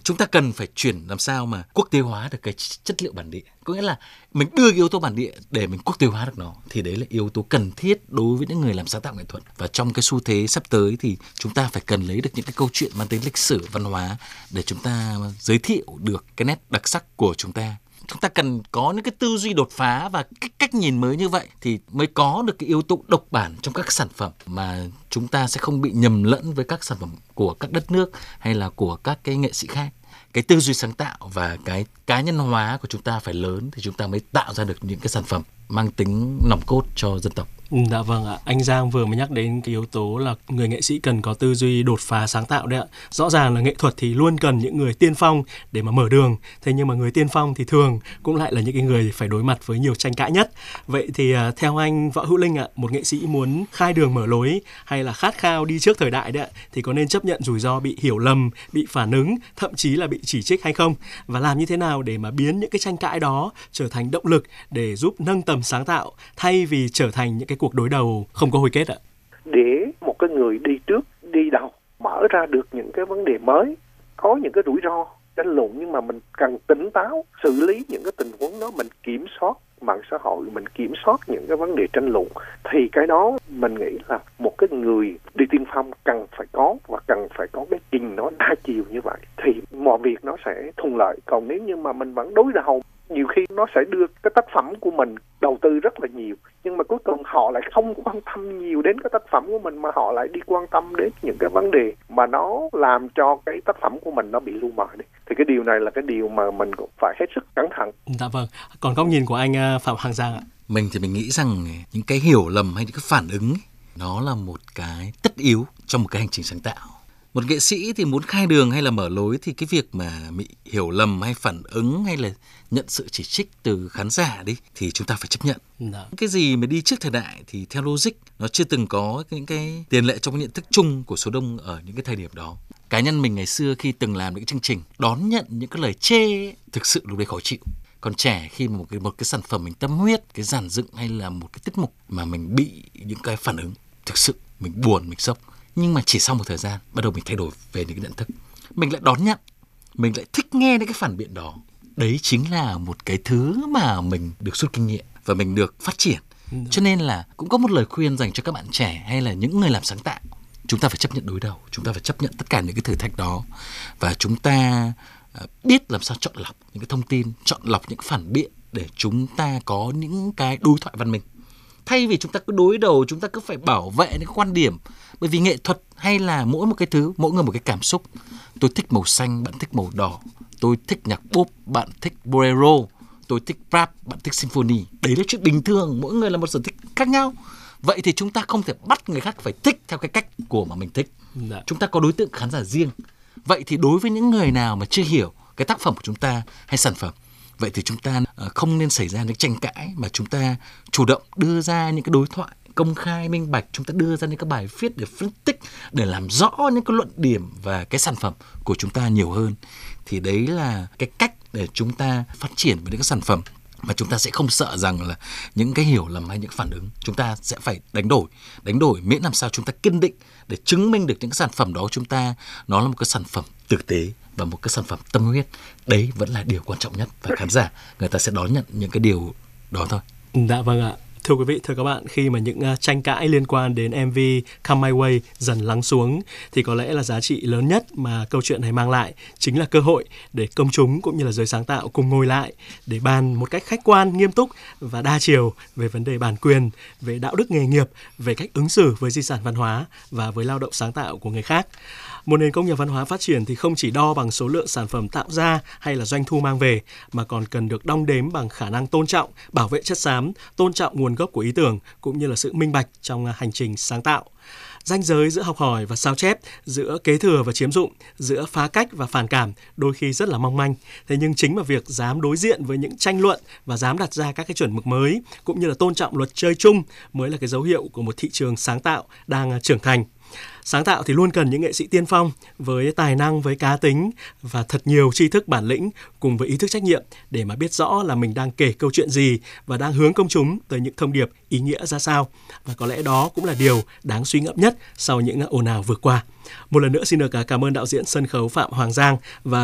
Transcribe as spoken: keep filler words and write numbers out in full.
chúng ta cần phải chuyển làm sao mà quốc tế hóa được cái chất liệu bản địa. Có nghĩa là mình đưa cái yếu tố bản địa để mình quốc tế hóa được nó, thì đấy là yếu tố cần thiết đối với những người làm sáng tạo nghệ thuật. Và trong cái xu thế sắp tới thì chúng ta phải cần lấy được những cái câu chuyện mang tính lịch sử văn hóa để chúng ta giới thiệu được cái nét đặc sắc của chúng ta. Chúng ta cần có những cái tư duy đột phá và cách, cách nhìn mới như vậy thì mới có được cái yếu tố độc bản trong các sản phẩm, mà chúng ta sẽ không bị nhầm lẫn với các sản phẩm của các đất nước hay là của các cái nghệ sĩ khác. Cái tư duy sáng tạo và cái cá nhân hóa của chúng ta phải lớn thì chúng ta mới tạo ra được những cái sản phẩm mang tính nòng cốt cho dân tộc. Dạ vâng ạ, anh Giang vừa mới nhắc đến cái yếu tố là người nghệ sĩ cần có tư duy đột phá sáng tạo đấy ạ. Rõ ràng là nghệ thuật thì luôn cần những người tiên phong để mà mở đường. Thế nhưng mà người tiên phong thì thường cũng lại là những cái người phải đối mặt với nhiều tranh cãi nhất. Vậy thì uh, theo anh Võ Hữu Linh ạ, một nghệ sĩ muốn khai đường mở lối hay là khát khao đi trước thời đại đấy ạ, thì có nên chấp nhận rủi ro bị hiểu lầm, bị phản ứng, thậm chí là bị chỉ trích hay không? Và làm như thế nào để mà biến những cái tranh cãi đó trở thành động lực để giúp nâng tầm sáng tạo thay vì trở thành những cái cuộc đối đầu không có hồi kết ạ? Để một cái người đi trước, đi đầu, mở ra được những cái vấn đề mới, có những cái rủi ro, tranh luận, nhưng mà mình cần tỉnh táo, xử lý những cái tình huống đó, mình kiểm soát mạng xã hội, mình kiểm soát những cái vấn đề tranh luận, thì cái đó mình nghĩ là một cái người đi tiên phong cần phải có, và cần phải có cái nhìn nó đa chiều như vậy thì mọi việc nó sẽ thuận lợi. Còn nếu như mà mình vẫn đối đầu, nhiều khi nó sẽ đưa cái tác phẩm của mình đầu tư rất là nhiều, nhưng mà cuối cùng họ lại không quan tâm nhiều đến cái tác phẩm của mình, mà họ lại đi quan tâm đến những cái vấn đề mà nó làm cho cái tác phẩm của mình nó bị lu mờ đi. Thì cái điều này là cái điều mà mình cũng phải hết sức cẩn thận. Dạ vâng. Còn góc nhìn của anh Phạm Hoàng Giang ạ? Mình thì mình nghĩ rằng những cái hiểu lầm hay những cái phản ứng ấy, nó là một cái tất yếu trong một cái hành trình sáng tạo. Một nghệ sĩ thì muốn khai đường hay là mở lối thì cái việc mà bị hiểu lầm hay phản ứng hay là nhận sự chỉ trích từ khán giả đi thì chúng ta phải chấp nhận. Đó. Cái gì mà đi trước thời đại thì theo logic nó chưa từng có những cái tiền lệ trong cái nhận thức chung của số đông ở những cái thời điểm đó. Cá nhân mình ngày xưa khi từng làm những cái chương trình đón nhận những cái lời chê ấy, thực sự lúc đấy khó chịu. Còn trẻ khi mà một cái, một cái sản phẩm mình tâm huyết, cái dàn dựng hay là một cái tiết mục mà mình bị những cái phản ứng, thực sự mình buồn, mình sốc. Nhưng mà chỉ sau một thời gian bắt đầu mình thay đổi về những cái nhận thức, mình lại đón nhận, mình lại thích nghe những cái phản biện đó. Đấy chính là một cái thứ mà mình được rút kinh nghiệm và mình được phát triển. Cho nên là cũng có một lời khuyên dành cho các bạn trẻ hay là những người làm sáng tạo. Chúng ta phải chấp nhận đối đầu, chúng ta phải chấp nhận tất cả những cái thử thách đó, và chúng ta biết làm sao chọn lọc những cái thông tin, chọn lọc những cái phản biện để chúng ta có những cái đối thoại văn minh. Thay vì chúng ta cứ đối đầu, chúng ta cứ phải bảo vệ những quan điểm. Bởi vì nghệ thuật hay là mỗi một cái thứ, mỗi người một cái cảm xúc. Tôi thích màu xanh, bạn thích màu đỏ. Tôi thích nhạc pop, bạn thích bolero. Tôi thích rap, bạn thích symphony. Đấy là chuyện bình thường, mỗi người là một sở thích khác nhau. Vậy thì chúng ta không thể bắt người khác phải thích theo cái cách của mà mình thích. Đã. Chúng ta có đối tượng khán giả riêng. Vậy thì đối với những người nào mà chưa hiểu cái tác phẩm của chúng ta hay sản phẩm, vậy thì chúng ta không nên xảy ra những tranh cãi, mà chúng ta chủ động đưa ra những cái đối thoại công khai, minh bạch. Chúng ta đưa ra những cái bài viết để phân tích, để làm rõ những cái luận điểm và cái sản phẩm của chúng ta nhiều hơn. Thì đấy là cái cách để chúng ta phát triển với những cái sản phẩm mà chúng ta sẽ không sợ rằng là những cái hiểu lầm hay những phản ứng. Chúng ta sẽ phải đánh đổi, đánh đổi miễn làm sao chúng ta kiên định để chứng minh được những cái sản phẩm đó chúng ta nó là một cái sản phẩm tử tế và một cái sản phẩm tâm huyết. Đấy vẫn là điều quan trọng nhất, và khán giả người ta sẽ đón nhận những cái điều đó thôi. Dạ vâng ạ. Thưa quý vị, thưa các bạn, khi mà những uh, tranh cãi liên quan đến em vê Come My Way dần lắng xuống thì có lẽ là giá trị lớn nhất mà câu chuyện này mang lại chính là cơ hội để công chúng cũng như là giới sáng tạo cùng ngồi lại để bàn một cách khách quan, nghiêm túc và đa chiều về vấn đề bản quyền, về đạo đức nghề nghiệp, về cách ứng xử với di sản văn hóa và với lao động sáng tạo của người khác. Một nền công nghiệp văn hóa phát triển thì không chỉ đo bằng số lượng sản phẩm tạo ra hay là doanh thu mang về, mà còn cần được đong đếm bằng khả năng tôn trọng, bảo vệ chất xám, tôn trọng nguồn gốc của ý tưởng, cũng như là sự minh bạch trong hành trình sáng tạo. Ranh giới giữa học hỏi và sao chép, giữa kế thừa và chiếm dụng, giữa phá cách và phản cảm đôi khi rất là mong manh. Thế nhưng chính mà việc dám đối diện với những tranh luận và dám đặt ra các cái chuẩn mực mới, cũng như là tôn trọng luật chơi chung mới là cái dấu hiệu của một thị trường sáng tạo đang trưởng thành. Sáng tạo thì luôn cần những nghệ sĩ tiên phong với tài năng, với cá tính và thật nhiều tri thức bản lĩnh cùng với ý thức trách nhiệm để mà biết rõ là mình đang kể câu chuyện gì và đang hướng công chúng tới những thông điệp ý nghĩa ra sao. Và có lẽ đó cũng là điều đáng suy ngẫm nhất sau những ồn ào vừa qua. Một lần nữa xin được cảm ơn đạo diễn sân khấu Phạm Hoàng Giang và